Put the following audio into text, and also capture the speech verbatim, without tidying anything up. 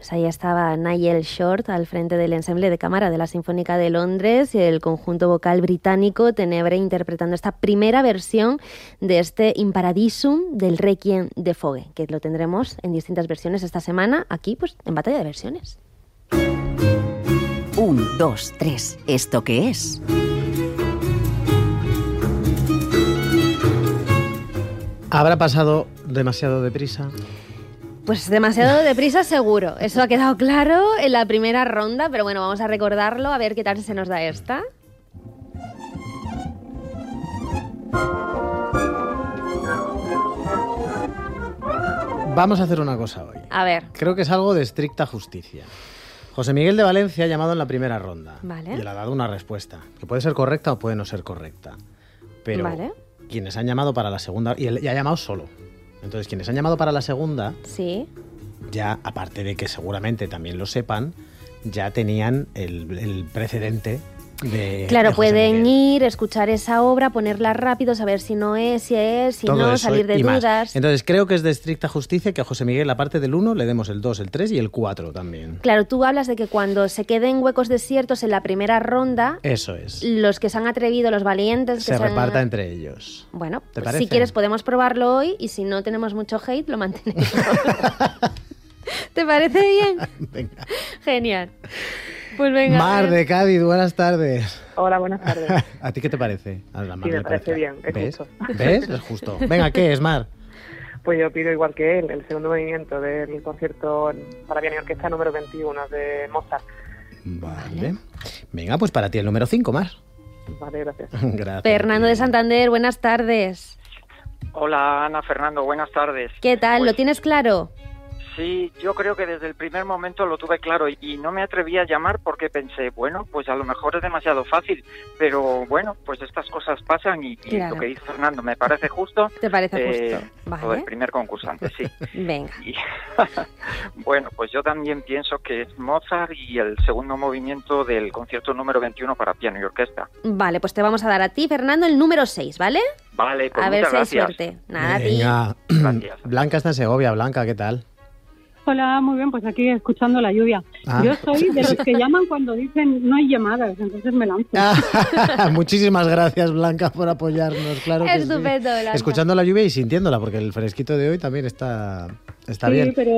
Pues ahí estaba Nigel Short al frente del ensemble de cámara de la Sinfónica de Londres y el conjunto vocal británico Tenebre interpretando esta primera versión de este In Paradisum del Requiem de Fogge, que lo tendremos en distintas versiones esta semana aquí pues en Batalla de Versiones. Un, dos, tres. ¿Esto qué es? ¿Habrá pasado demasiado deprisa? Pues demasiado deprisa seguro, eso ha quedado claro en la primera ronda, pero bueno, vamos a recordarlo, a ver qué tal se nos da esta. Vamos a hacer una cosa hoy. A ver. Creo que es algo de estricta justicia. José Miguel de Valencia ha llamado en la primera ronda. Vale. Y él ha dado una respuesta, que puede ser correcta o puede no ser correcta. Pero vale. quienes han llamado para la segunda... Y él ya ha llamado solo. Entonces, quienes han llamado para la segunda... Sí. Ya, aparte de que seguramente también lo sepan, ya tenían el, el precedente de... Claro, de José pueden Miguel. ir, escuchar esa obra, ponerla rápido, saber si no es, si es, si Todo no, eso salir de y más. dudas. Entonces, creo que es de estricta justicia que a José Miguel, aparte del uno, le demos el dos, el tres y el cuatro también. Claro, tú hablas de que cuando se queden huecos desiertos en la primera ronda, Eso es. los que se han atrevido, los valientes... Que Se se han... reparta entre ellos. Bueno, ¿Te pues parece? si quieres podemos probarlo hoy y si no tenemos mucho hate, lo mantenemos. ¿Te parece bien? Venga. Genial. Pues venga. Mar de Cádiz, buenas tardes. Hola, buenas tardes. ¿A ti qué te parece? A la Mar Sí, me le parece bien, es ¿Ves? justo. ¿Ves? Es justo. Venga, ¿qué es, Mar? Pues yo pido igual que él, el segundo movimiento del concierto para piano y orquesta número veintiuno de Mozart. Vale. Venga, pues para ti el número cinco, Mar. Vale, gracias. Gracias. Fernando de Santander, buenas tardes. Hola Ana, Fernando, buenas tardes. ¿Qué tal? Pues, ¿Lo tienes claro? Sí, yo creo que desde el primer momento lo tuve claro y no me atreví a llamar porque pensé, bueno, pues a lo mejor es demasiado fácil, pero bueno, pues estas cosas pasan y, y Claro. lo que dice Fernando me parece justo. ¿Te parece eh, justo? Vale. Lo del primer concursante, sí. Venga. Y, bueno, pues yo también pienso que es Mozart y el segundo movimiento del concierto número veintiuno para piano y orquesta. Vale, pues te vamos a dar a ti, Fernando, el número seis, ¿vale? Vale, pues A ver muchas si hay gracias. suerte. Nada, a ti. Venga. Gracias. Blanca está en Segovia. Blanca, ¿qué tal? Hola, muy bien, pues aquí escuchando la lluvia. Ah. Yo soy de los que llaman cuando dicen no hay llamadas, entonces me lanzo. Ah, muchísimas gracias, Blanca, por apoyarnos. Claro que sí. Estupendo, Blanca. Escuchando la lluvia y sintiéndola, porque el fresquito de hoy también está, está Sí, bien. pero